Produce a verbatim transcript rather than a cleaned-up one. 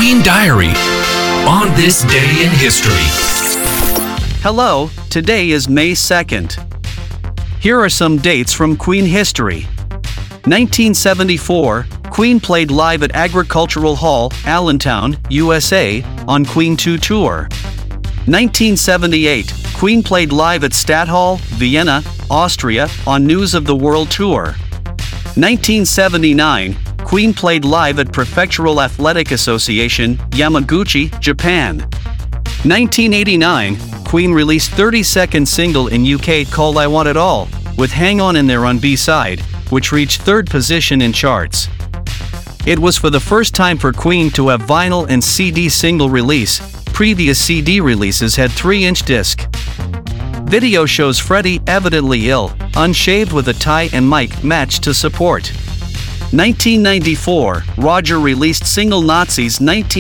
Queen Diary on this day in history. Hello, today is May second. Here are some dates from Queen history. nineteen seventy-four, Queen played live at Agricultural Hall, Allentown, U S A, on Queen two Tour. nineteen seventy-eight, Queen played live at Stadthal, Vienna, Austria, on News of the World Tour. nineteen seventy-nine, Queen played live at Prefectural Athletic Association, Yamaguchi, Japan. nineteen eighty-nine, Queen released thirty-second single in U K called I Want It All, with Hang On in there on B-side, which reached third position in charts. It was for the first time for Queen to have vinyl and C D single release. Previous C D releases had three inch disc. Video shows Freddie evidently ill, unshaved with a tie and mic matched to support. nineteen ninety-four, Roger released single Nazis nineteen